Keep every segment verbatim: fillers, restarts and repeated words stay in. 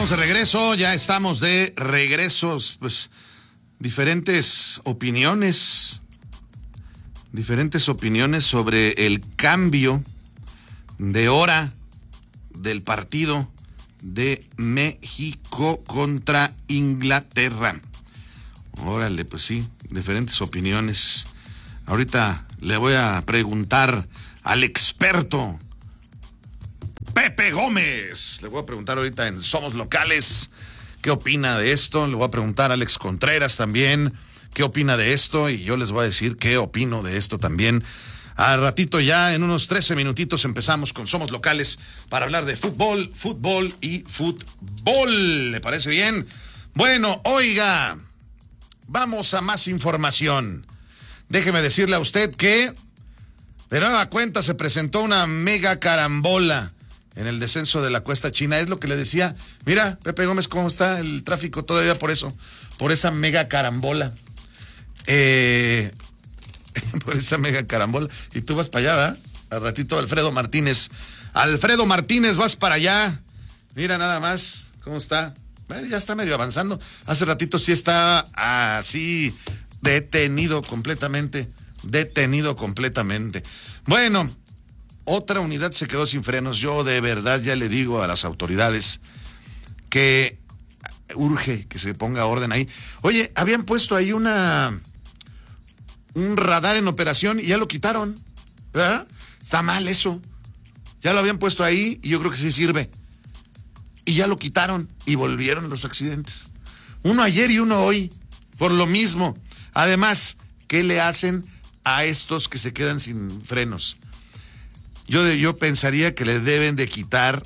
De regreso, ya estamos de regreso, pues diferentes opiniones, diferentes opiniones sobre el cambio de hora del partido de México contra Inglaterra. Órale, pues sí, diferentes opiniones. Ahorita le voy a preguntar al experto Pepe Gómez. Le voy a preguntar ahorita en Somos Locales qué opina de esto. Le voy a preguntar a Alex Contreras también qué opina de esto. Y yo les voy a decir qué opino de esto también. Al ratito ya, en unos trece minutitos, empezamos con Somos Locales para hablar de fútbol, fútbol y fútbol. ¿Le parece bien? Bueno, oiga, vamos a más información. Déjeme decirle a usted que de nueva cuenta se presentó una mega carambola en el descenso de la Cuesta China. Es lo que le decía. Mira, Pepe Gómez, cómo está el tráfico todavía por eso, por esa mega carambola. Eh, por esa mega carambola. Y tú vas para allá, ¿verdad? Al ratito, Alfredo Martínez. Alfredo Martínez, vas para allá. Mira nada más cómo está. Bueno, ya está medio avanzando. Hace ratito sí está así detenido completamente. Detenido completamente. Bueno, otra unidad se quedó sin frenos. Yo de verdad ya le digo a las autoridades que urge que se ponga orden ahí. Oye, habían puesto ahí una un radar en operación y ya lo quitaron, ¿verdad? Está mal eso. Ya lo habían puesto ahí y yo creo que sí sirve. Y ya lo quitaron y volvieron los accidentes. Uno ayer y uno hoy, por lo mismo. Además, ¿qué le hacen a estos que se quedan sin frenos? Yo, de, yo pensaría que le deben de quitar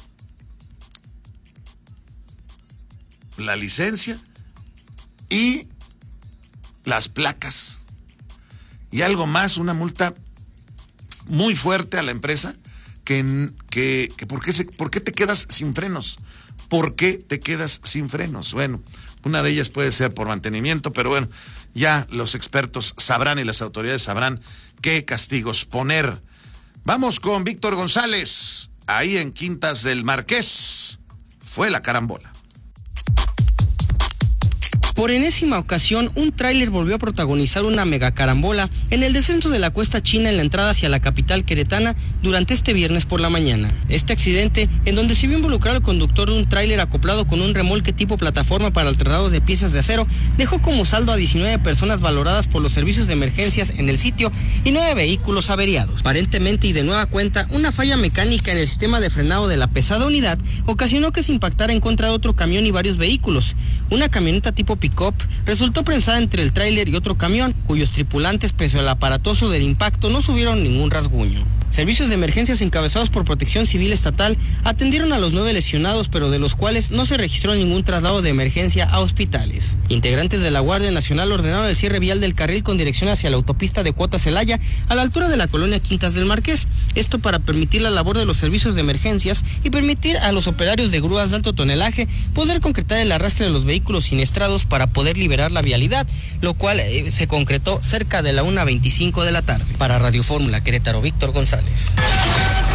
la licencia y las placas. Y algo más, una multa muy fuerte a la empresa, que, que, que ¿por qué se, ¿por qué te quedas sin frenos? ¿Por qué te quedas sin frenos? Bueno, una de ellas puede ser por mantenimiento, pero bueno, ya los expertos sabrán y las autoridades sabrán qué castigos poner. Vamos con Víctor González, ahí en Quintas del Marqués. Fue la carambola. Por enésima ocasión, un tráiler volvió a protagonizar una mega carambola en el descenso de la Cuesta China en la entrada hacia la capital queretana durante este viernes por la mañana. Este accidente, en donde se vio involucrado el conductor de un tráiler acoplado con un remolque tipo plataforma para el traslado de piezas de acero, dejó como saldo a diecinueve personas valoradas por los servicios de emergencias en el sitio y nueve vehículos averiados. Aparentemente y de nueva cuenta, una falla mecánica en el sistema de frenado de la pesada unidad ocasionó que se impactara en contra de otro camión y varios vehículos. Una camioneta tipo pick-up resultó prensada entre el tráiler y otro camión, cuyos tripulantes, pese al aparatoso del impacto, no sufrieron ningún rasguño. Servicios de emergencias encabezados por Protección Civil Estatal atendieron a los nueve lesionados, pero de los cuales no se registró ningún traslado de emergencia a hospitales. Integrantes de la Guardia Nacional ordenaron el cierre vial del carril con dirección hacia la autopista de Cuota Celaya, a la altura de la colonia Quintas del Marqués. Esto para permitir la labor de los servicios de emergencias y permitir a los operarios de grúas de alto tonelaje poder concretar el arrastre de los vehículos siniestrados para poder liberar la vialidad, lo cual eh, se concretó cerca de la una veinticinco de la tarde. Para Radio Fórmula Querétaro, Víctor González.